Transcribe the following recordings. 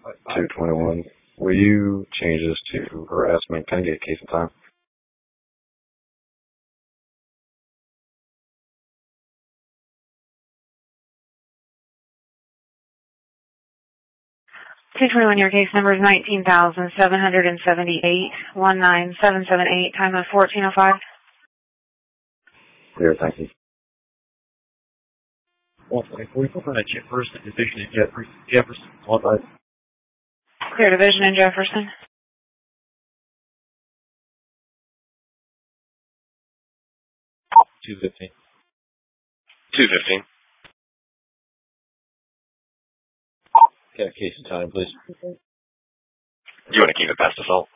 221. Will you change this to harassment? Can I get a case of time? Your case number is 19,778, 19778, time of 1405. Clear, thank you. 124 from Jefferson Division in Jefferson. All right. Clear division in Jefferson. $215. $215. Got a case of time, please. You want to keep it past assault?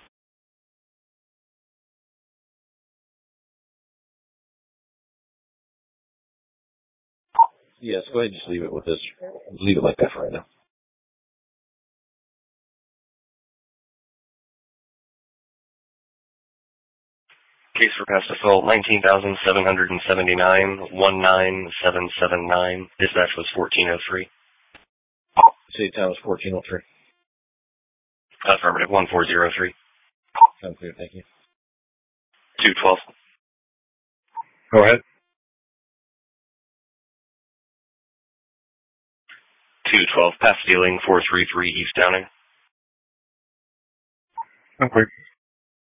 Yes, go ahead and just leave it with this. Leave it like that for right now. Case for past assault, 19,779, 19779. Dispatch was 1403. City time was 1403. Affirmative, 1403. I'm clear, thank you. 212. Go ahead. 212, pass ceiling, 433 East Downing. I'm clear.